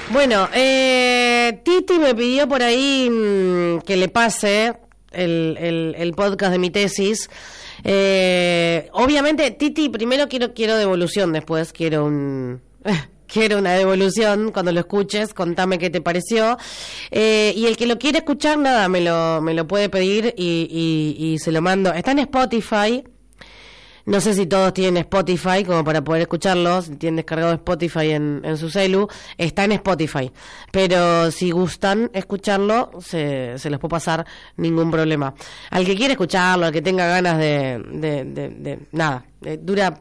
Bueno, Titi me pidió por ahí que le pase el podcast de mi tesis. Obviamente, Titi, primero quiero devolución, después quiero una devolución. Cuando lo escuches, contame qué te pareció. Y el que lo quiere escuchar, nada, me lo puede pedir y se lo mando. Está en Spotify. No sé si todos tienen Spotify como para poder escucharlo, si tienen descargado Spotify en su celu. Está en Spotify, pero si gustan escucharlo, se los puedo pasar, ningún problema. Al que quiera escucharlo, al que tenga ganas de nada, dura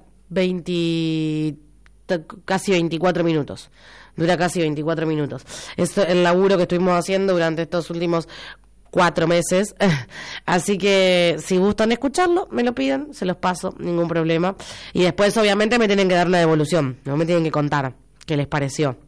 casi 24 minutos. Dura casi 24 minutos. Es el laburo que estuvimos haciendo durante estos últimos 4 meses, así que si gustan escucharlo, me lo piden, se los paso, ningún problema. Y después obviamente me tienen que dar una devolución, no me tienen que contar qué les pareció.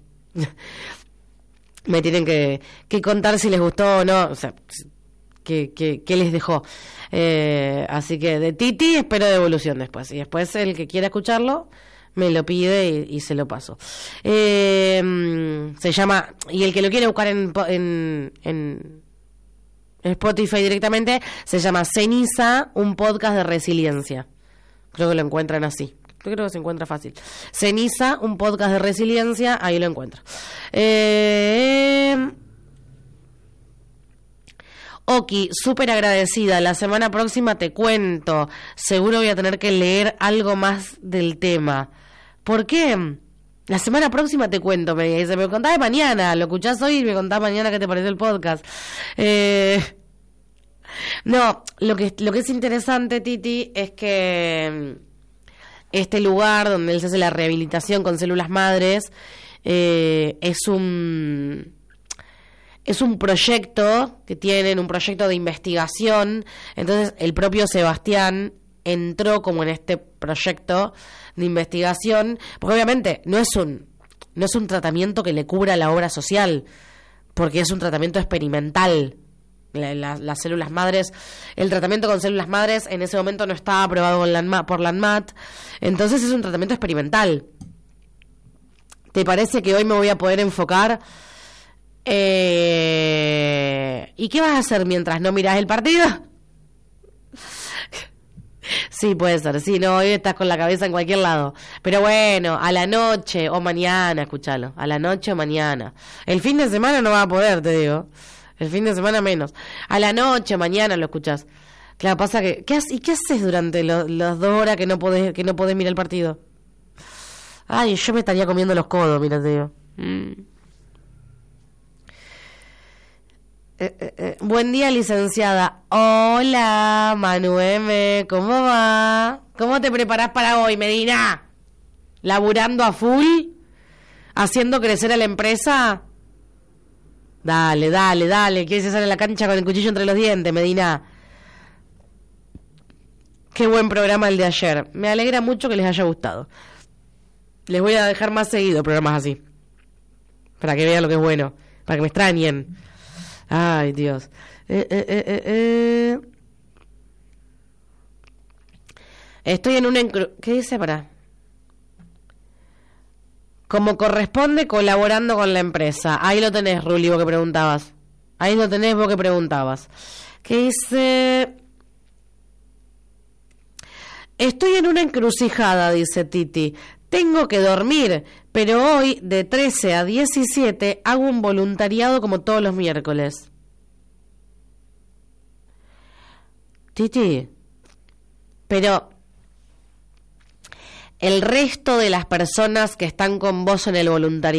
Me tienen que contar si les gustó o no, o sea, qué les dejó. Así que de Titi espero devolución después, y después el que quiera escucharlo me lo pide y se lo paso. Se llama, y el que lo quiere buscar en Spotify directamente, se llama Ceniza, un podcast de resiliencia. Creo que lo encuentran así. Yo creo que se encuentra fácil. Ceniza, un podcast de resiliencia, ahí lo encuentro. Oki, súper agradecida. La semana próxima te cuento. Seguro voy a tener que leer algo más del tema. ¿Por qué? La semana próxima te cuento, me dice, me contás mañana, lo escuchás hoy y me contás mañana qué te pareció el podcast. No, lo que es interesante, Titi, es que este lugar donde él se hace la rehabilitación con células madres es un proyecto que tienen, un proyecto de investigación. Entonces el propio Sebastián entró como en este proyecto de investigación, porque obviamente no es un tratamiento que le cubra la obra social, porque es un tratamiento experimental. Las células madres, el tratamiento con células madres en ese momento no estaba aprobado por la ANMAT, entonces es un tratamiento experimental. ¿Te parece que hoy me voy a poder enfocar? ¿Y qué vas a hacer mientras no mirás el partido? Sí, puede ser, sí, no, hoy estás con la cabeza en cualquier lado. Pero bueno, a la noche o mañana, escúchalo, a la noche o mañana. El fin de semana no va a poder, te digo. El fin de semana menos. A la noche, mañana lo escuchás. Claro, pasa que... ¿Qué haces durante las 2 horas que no podés mirar el partido? Ay, yo me estaría comiendo los codos, mira, te digo. Buen día, licenciada. Hola, Manu M. ¿Cómo va? ¿Cómo te preparás para hoy, Medina? ¿Laburando a full? ¿Haciendo crecer a la empresa? Dale. ¿Quieres estar en la cancha con el cuchillo entre los dientes, Medina? Qué buen programa el de ayer. Me alegra mucho que les haya gustado. Les voy a dejar más seguido programas así, para que vean lo que es bueno, para que me extrañen. Ay, Dios. Estoy en una... ¿Qué dice? Como corresponde, colaborando con la empresa. Ahí lo tenés, Ruli, vos que preguntabas. ¿Qué dice? Estoy en una encrucijada, dice Titi. Tengo que dormir, pero hoy, de 13 a 17, hago un voluntariado como todos los miércoles. Titi, pero el resto de las personas que están con vos en el voluntariado,